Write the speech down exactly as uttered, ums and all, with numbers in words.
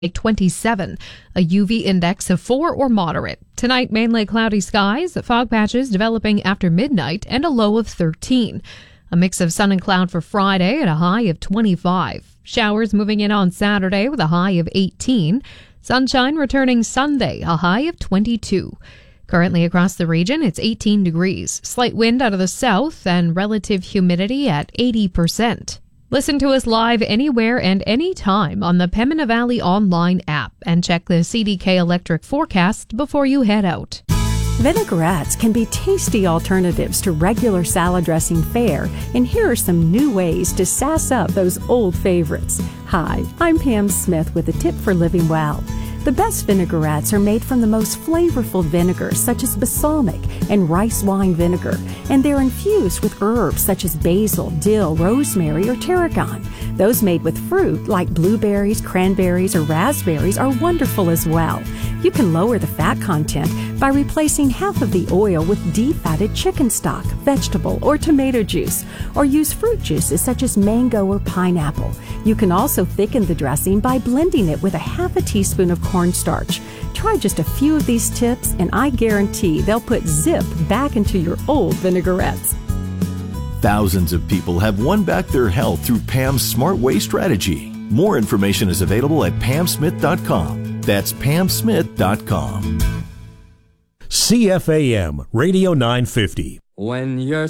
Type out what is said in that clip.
twenty-seven, a U V index of four or moderate. Tonight, mainly cloudy skies, fog patches developing after midnight, and a low of thirteen. A mix of sun and cloud for Friday at a high of twenty-five. Showers moving in on Saturday with a high of eighteen. Sunshine returning Sunday, a high of twenty-two. Currently across the region, it's eighteen degrees. Slight wind out of the south and relative humidity at eighty percent. Listen to us live anywhere and anytime on the Pembina Valley online app and check the C D K Electric forecast before you head out. Vinaigrettes can be tasty alternatives to regular salad dressing fare, and here are some new ways to sass up those old favorites. Hi, I'm Pam Smith with a tip for living well. The best vinaigrettes are made from the most flavorful vinegars such as balsamic and rice wine vinegar, and they're infused with herbs such as basil, dill, rosemary, or tarragon. Those made with fruit like blueberries, cranberries, or raspberries are wonderful as well. You can lower the fat content by replacing half of the oil with defatted chicken stock, vegetable, or tomato juice, or use fruit juices such as mango or pineapple. You can also thicken the dressing by blending it with a half a teaspoon of cornstarch. Try just a few of these tips, and I guarantee they'll put zip back into your old vinaigrettes. Thousands of people have won back their health through Pam's Smart Way strategy. More information is available at pam smith dot com. That's pam smith dot com. C F A M Radio nine fifty. When you're